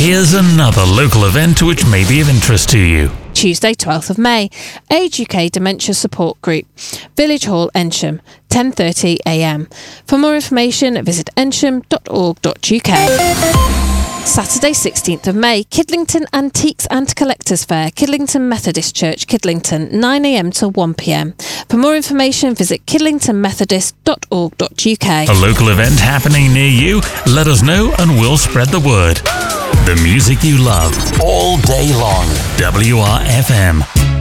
Here's another local event which may be of interest to you. Tuesday, 12th of May, Age UK Dementia Support Group, Village Hall, Ensham, 10:30 a.m. For more information, visit ensham.org.uk. Saturday, 16th of May, Kidlington Antiques and Collectors Fair, Kidlington Methodist Church, Kidlington, 9 a.m. to 1 p.m. For more information, visit kidlingtonmethodist.org.uk. A local event happening near you? Let us know and we'll spread the word. The music you love all day long. WRFM.